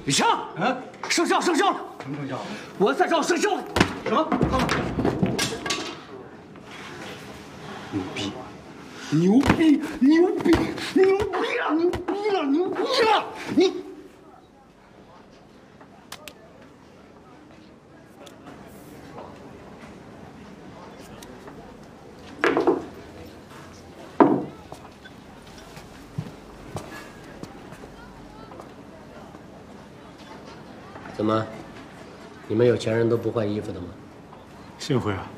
雨晴，生效，生效了！ 什么生效？ 我在这生效了！ 什么？ 牛逼！牛逼！牛逼！牛逼了！牛逼了！牛逼了！你。 怎么，你们有钱人都不换衣服的吗？ 幸会啊！